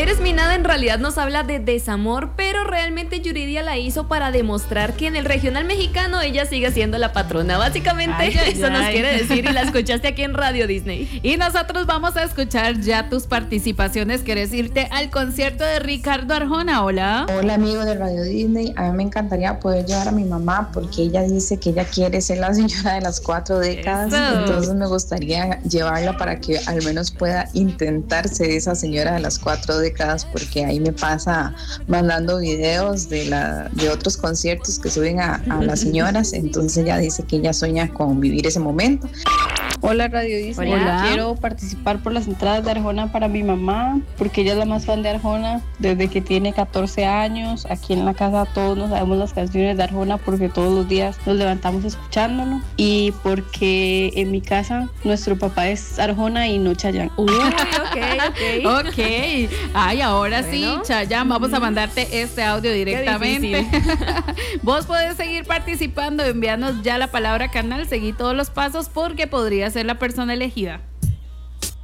eres mi nada en realidad nos habla de desamor, pero realmente Yuridia la hizo para demostrar que en el regional mexicano ella sigue siendo la patrona. Básicamente eso nos quiere decir, y la escuchaste aquí en Radio Disney. Y nosotros vamos a escuchar ya tus participaciones. ¿Quieres irte al concierto de Ricardo Arjona? Hola. Hola, amigos de Radio Disney. A mí me encantaría poder llevar a mi mamá porque ella dice que ella quiere ser la señora de las 4 décadas. Eso. Entonces me gustaría llevarla para que al menos pueda intentar ser esa señora de las 4 décadas, porque ahí me pasa mandando videos de otros conciertos que suben a las señoras. Entonces ella dice que ella sueña con vivir ese momento. Hola Radio Disney. Hola. Quiero participar por las entradas de Arjona para mi mamá, porque ella es la más fan de Arjona desde que tiene 14 años. Aquí en la casa todos nos sabemos las canciones de Arjona porque todos los días nos levantamos escuchándolo, y porque en mi casa nuestro papá es Arjona y no Chayanne. Ok. Ay, ahora bueno, sí, Chayanne, vamos a mandarte este audio directamente. Vos podés seguir participando, enviarnos ya la palabra canal, seguí todos los pasos porque podría ser la persona elegida.